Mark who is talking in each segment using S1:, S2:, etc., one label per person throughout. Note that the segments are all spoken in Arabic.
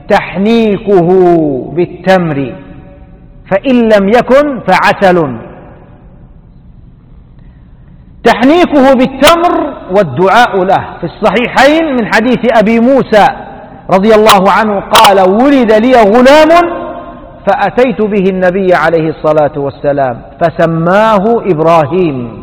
S1: تحنيكه بالتمر، فإن لم يكن فعسل. تحنيكه بالتمر والدعاء له. في الصحيحين من حديث أبي موسى رضي الله عنه قال: ولد لي غلام فأتيت به النبي عليه الصلاة والسلام فسماه إبراهيم،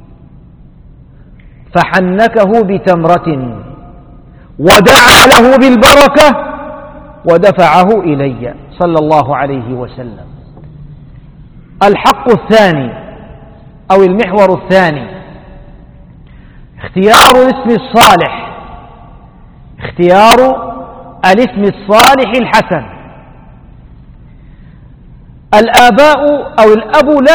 S1: فحنكه بتمرة ودعا له بالبركة ودفعه إلي صلى الله عليه وسلم. الحق الثاني أو المحور الثاني اختيار الاسم الصالح، اختيار الاسم الصالح الحسن. الآباء أو الأب لا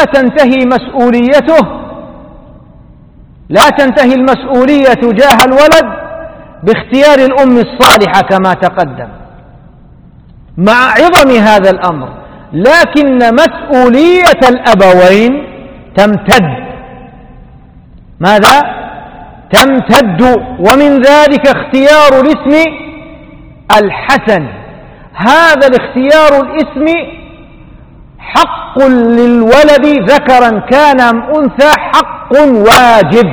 S1: تنتهي المسؤولية تجاه الولد باختيار الأم الصالحة كما تقدم، مع عظم هذا الأمر، لكن مسؤولية الأبوين تمتد. ماذا؟ تمتد. ومن ذلك اختيار الاسم الحسن. هذا الاختيار الاسم حق للولد ذكرا كان أم أنثى، حق واجب،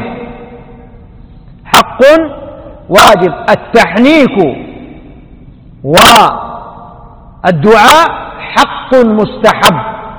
S1: حق واجب. التحنيك والدعاء حق مستحب،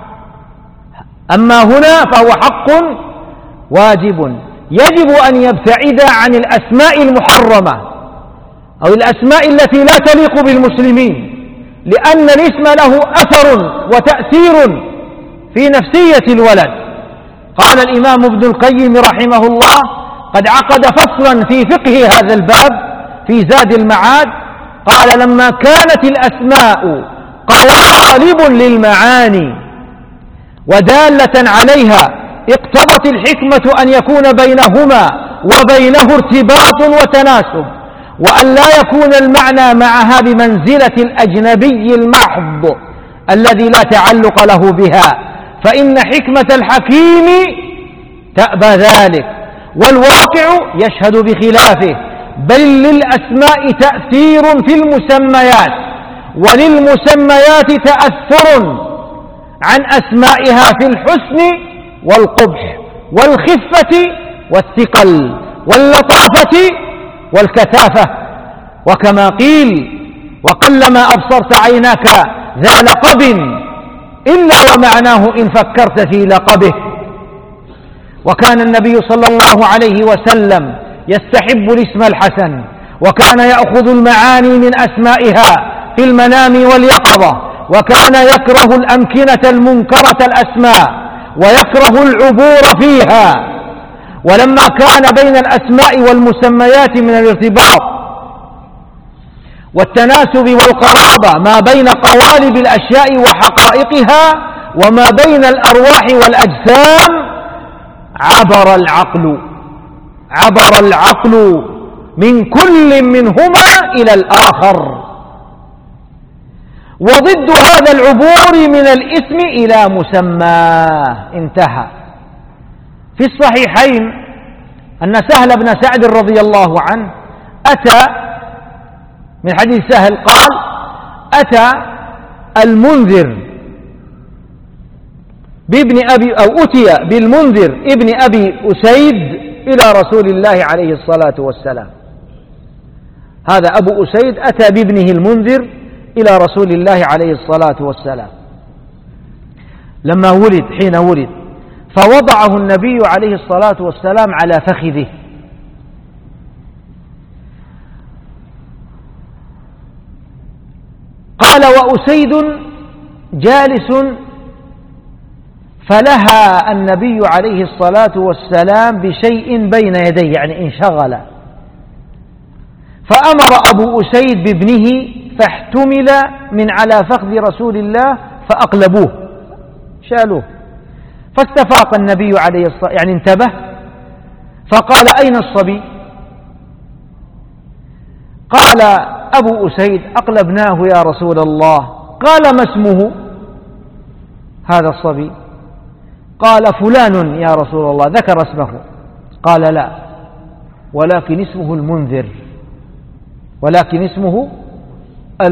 S1: أما هنا فهو حق واجب. يجب أن يبتعد عن الأسماء المحرمة أو الأسماء التي لا تليق بالمسلمين، لأن الاسم له أثر وتأثير في نفسية الولد. قال الإمام ابن القيم رحمه الله: قد عقد فصلا في فقه هذا الباب في زاد المعاد، قال: لما كانت الأسماء قوالب للمعاني ودالة عليها اقتضت الحكمة أن يكون بينهما وبينه ارتباط وتناسب، وأن لا يكون المعنى معها بمنزلة الأجنبي المحض الذي لا تعلق له بها، فإن حكمة الحكيم تأبى ذلك، والواقع يشهد بخلافه. بل للأسماء تأثير في المسميات، وللمسميات تأثر عن أسمائها في الحسن والقبح والخفة والثقل واللطافة والكثافة. وكما قيل: وقلما أبصرت عيناك ذا لقب إلا ومعناه إن فكرت في لقبه. وكان النبي صلى الله عليه وسلم يستحب الاسم الحسن، وكان يأخذ المعاني من أسمائها في المنام واليقظة، وكان يكره الأمكنة المنكرة الأسماء ويكره العبور فيها. ولما كان بين الأسماء والمسميات من الارتباط والتناسب والقرابة ما بين قوالب الأشياء وحقائقها وما بين الأرواح والأجسام، عبر العقل من كل منهما إلى الآخر، وضد هذا العبور من الاسم إلى مسماه. انتهى. في الصحيحين أن سهل بن سعد رضي الله عنه أتى، من حديث سهل قال: أتى المنذر بابن أبي أو أتي بالمنذر ابن أبي أسيد إلى رسول الله عليه الصلاة والسلام. هذا أبو أسيد أتى بابنه المنذر إلى رسول الله عليه الصلاة والسلام لما ولد، حين ولد، فوضعه النبي عليه الصلاة والسلام على فخذه، قال: وأسيد جالس، فلهى النبي عليه الصلاة والسلام بشيء بين يديه، يعني انشغل، فأمر أبو أسيد بابنه فاحتمل من على فخذ رسول الله فأقلبوه، شالوه، فاستفاق النبي عليه الصلاة، يعني انتبه، فقال: أين الصبي؟ قال أبو أسيد: أقلبناه يا رسول الله. قال: ما اسمه هذا الصبي؟ قال: فلان يا رسول الله، ذكر اسمه. قال: لا، ولكن اسمه المنذر، ولكن اسمه